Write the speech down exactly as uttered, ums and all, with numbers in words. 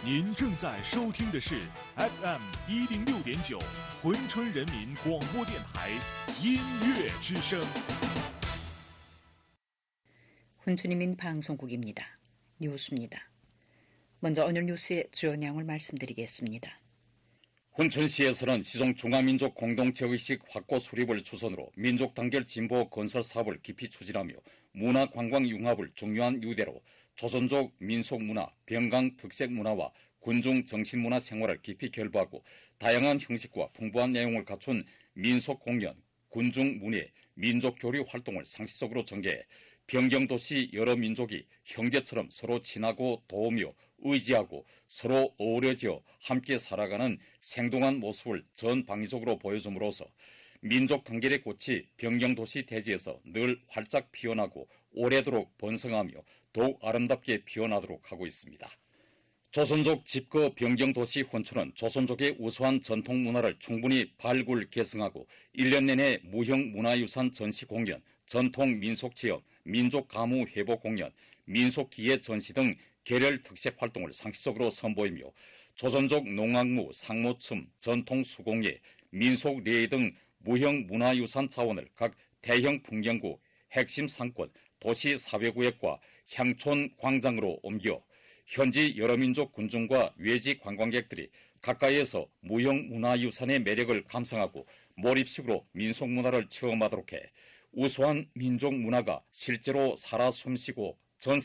您正在收听的是 F M 一零六点九珲春人民广播电台音乐之声。 혼춘인민 방송국입니다. 뉴스입니다. 먼저 오늘 뉴스의 주요 내용을 말씀드리겠습니다. 훈천시에서는 시종 중화민족 공동체의식 확고 수립을 추선으로 민족 단결 진보 건설 사업을 깊이 추진하며 문화 관광 융합을 중요한 유대로 조선족 민속 문화, 병강 특색 문화와 군중 정신문화 생활을 깊이 결부하고 다양한 형식과 풍부한 내용을 갖춘 민속 공연, 군중 문예, 민족 교류 활동을 상시적으로 전개해 변경도시 여러 민족이 형제처럼 서로 친하고 도우며 의지하고 서로 어우러져 함께 살아가는 생동한 모습을 전방위적으로 보여줌으로써 민족 단결의 꽃이 변경도시 대지에서 늘 활짝 피어나고 오래도록 번성하며 더욱 아름답게 피어나도록 하고 있습니다. 조선족 집거 변경도시 혼춘은 조선족의 우수한 전통 문화를 충분히 발굴 개성하고 일 년 내내 무형 문화유산 전시 공연, 전통 민속 체험, 민족 가무 회복 공연, 민속 기계 전시 등 계렬 특색 활동을 상시적으로 선보이며 조선족 농악무, 상무춤, 전통 수공예, 민속 레이 등 무형 문화유산 자원을 각 대형 풍경구, 핵심 상권, 도시 사회구역과 향촌 광장으로 옮겨 현지 여러 민족 군중과 외지 관광객들이 가까이에서 무형 문화유산의 매력을 감상하고 몰입식으로 민속 문화를 체험하도록 해 우수한 민족 문화가 실제로 살아 숨쉬고